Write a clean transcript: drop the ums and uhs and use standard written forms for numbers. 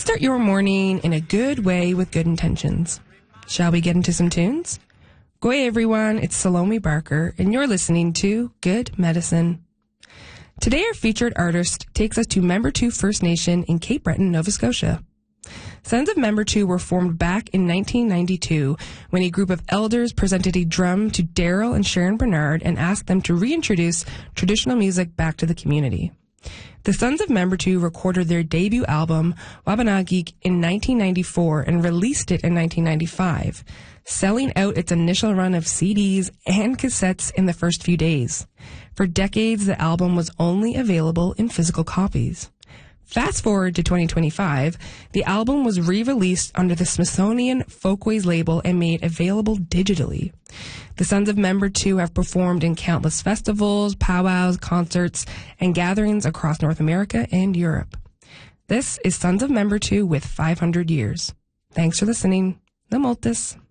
start your morning in a good way with good intentions. Shall we get into some tunes? Goy everyone, it's Salome Barker, and you're listening to Good Medicine. Today our featured artist takes us to Membertou First Nation in Cape Breton, Nova Scotia. Sons of Membertou were formed back in 1992 when a group of elders presented a drum to Daryl and Sharon Bernard and asked them to reintroduce traditional music back to the community. The Sons of Membertou recorded their debut album, Wabanagik, in 1994 and released it in 1995, selling out its initial run of CDs and cassettes in the first few days. For decades, the album was only available in physical copies. Fast forward to 2025, the album was re-released under the Smithsonian Folkways label and made available digitally. The Sons of Membertou have performed in countless festivals, powwows, concerts, and gatherings across North America and Europe. This is Sons of Membertou with 500 Years. Thanks for listening. Na multis.